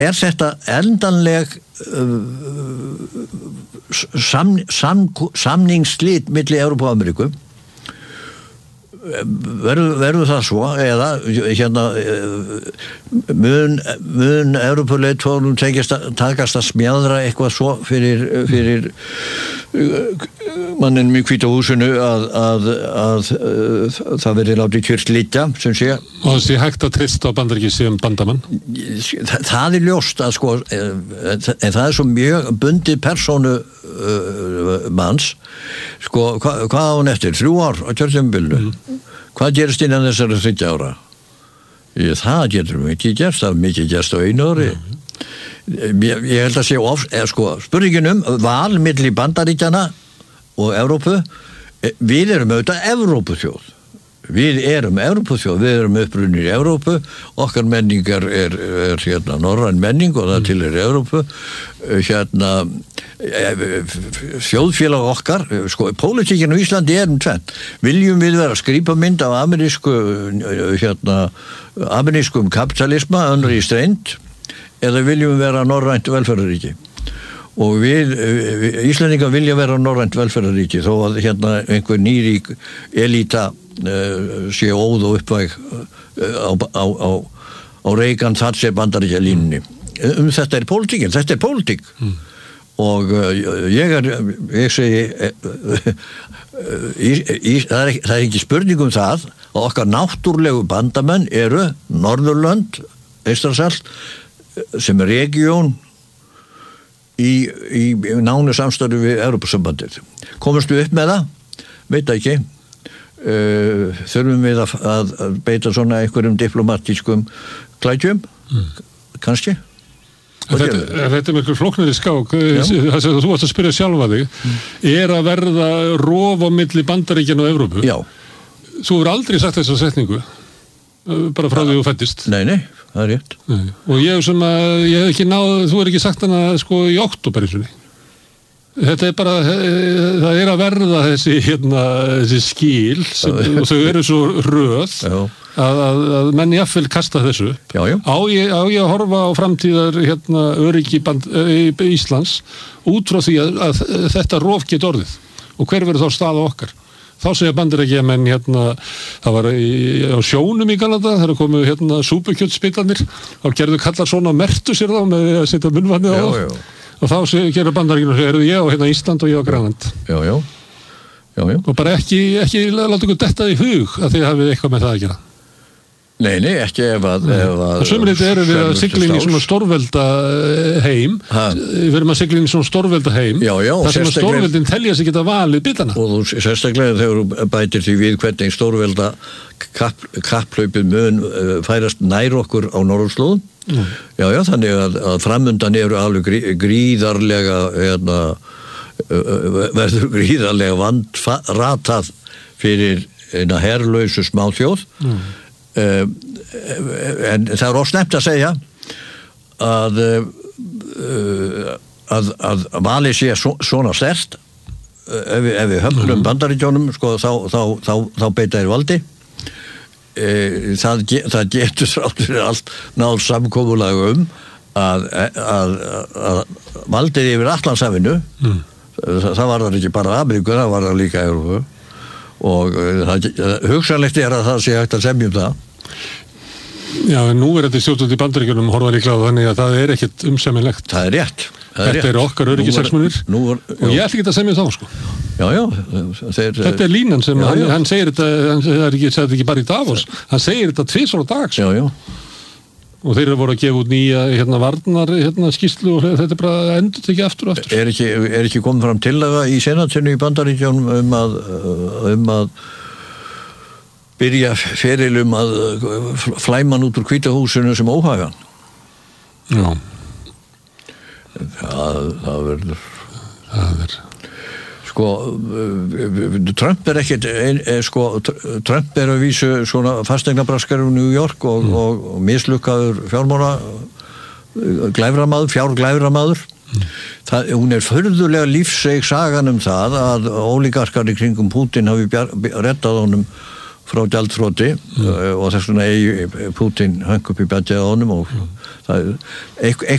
þetta endanleg samningsslit milli Evrópu og Ameríku? Verður það svo eða mun Evrópuleiðtogunum takast að smjadra eitthvað svo fyrir manninn í Hvíta húsinu að það verði látið kyrrt liggja sem sé. Og það sé hægt að treysta á Bandaríkin sem bandamann? Það ljóst að sko en það svo mjög bundið persónu manns sko, hvað á hún eftir? 3 ár á kjörtímabilinu? Hvað gerist innan þessara 30 ára? Það getur mikið gerst, það mikið gerst á 1 ári. Ég held að sé sko, spurningin val milli Bandaríkjanna og Evrópu, við erum auðvitað Evrópuþjóð. Við erum Evrópuþjóð, við erum upprunnir í Evrópu, okkar menningar er norræn menning og það til Evrópu, þjóðfélag okkar, sko, pólitíkin á Íslandi tvennt. Viljum við vera skrípamynd af amerískum kapitalisma, önnur í streind, eða viljum við vera norrænt velferðaríki? Og við Íslendingar vilja vera norrænt velferðaríki þó að einhver nýrík elíta sé óð og uppvæg á Reagan Thatcher Bandaríkja línunni. Þetta pólitíkin, þetta pólitík. Og ég segi það ekki spurning það að okkar náttúrlegu bandamenn eru Norðurlönd, Eystrarsalt sem region í nánu samstarfi við Evrópusambandið. Komumst við upp með það? Veit ekki. Þurfum við að beita svona einhverjum diplomatískum klækjum? Kannski? Þetta miklu flóknari skák. Það sem þú varst að spyrja sjálfa þig að verða rof á milli Bandaríkjanna og Evrópu. Já. Þú hefur aldrei sagt þessa setningu bara frá því þú fæddist. Nei, það rétt. Og ég hef ekki náð, þú ekki sagt hana sko í október eins og því. Þetta bara, það að verða þessi skil og þau eru svo röð að menn jafnvel kasta þessu upp. Já. Á ég að horfa á framtíðar öryggi Íslands út frá því að þetta rof get orðið og hver verður þá staða okkar? Þá segja Bandaríkjamenn það var á sjónum í Kanada, þegar komu súpukjötsbitarnir, þá gerðu kallar svona og mertu sér þá með að setja munnvatnið á það. Og þá gerðu Bandaríkjamenn og segja, ég á Ísland og ég á Grænland. Já. Og bara ekki láta ykkur detta í hug að þið hafið eitthvað með það að gera. Nei, ekki ef að sumrið erum við að sigla inn í svona stórvelda heim. Við erum að sigla inn í svona stórvelda heim. Já. Það sem að stórveldin telja sig geta valið bitana. Og þú sérstaklega þegar þú bætir því við hvernig stórvelda kapplaupið mun færast nær okkur á norðurslóðum. Já, þannig að framundan eru alveg gríðarlega verður gríðarlega vandratað fyrir herlausu smáþjóð. En það ósnefnt að segja að valið sé svona sterkt ef við höfnum Bandaríkjónum sko, þá beita þeir valdi það getur þráttur allt náð samkomulag að valdið yfir Atlantshafinu það var það ekki bara Ameríku, það var það líka Evrópu og hugsanlegt að það sé hægt að semja það. Já, en nú þetta stjórnvöld í Bandaríkjunum horfa líklega á þannig að það ekkert umsemjanlegt. Það rétt. Þetta eru okkar öryggishagsmunir og ég ætla ekki að semja þá, sko. Já. Þetta línan sem hann segir þetta, hann segir ekki bara í Davos, hann segir þetta 2 á dag, sko. Já. Og þeir eru voru að gefa út nýja varnar skýrslu og þetta bara endur ekki aftur og aftur. Er ekki komið fram tillaga í senatinu í Bandaríkjunum að byrja feril að flæman út úr Hvíta húsinu sem óhagan? Já. Það verður. Sko, Trump ekkert, Trump að vísu svona fasteignabraskar í New York og mislukkaður fjárglæframaður. Hún furðulega lífseig sagan það að ólígarkar í kringum Putin hafi reddað honum frá gjaldþroti og þess vegna eigi Putin hang upp í bætið á honum og það